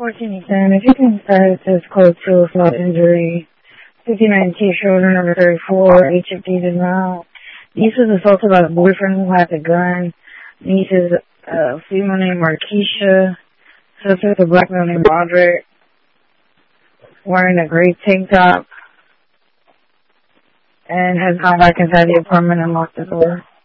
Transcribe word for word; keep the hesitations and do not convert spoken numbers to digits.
fourteen ten, if you can start this code to a flood injury, fifty-nine T shoulder number thirty-four, H F D did not. Niece was assaulted by the boyfriend who had the gun. Niece is a female named Markeisha. Suspect a black male named Roderick. Wearing a gray tank top. And has gone back inside the apartment and locked the door.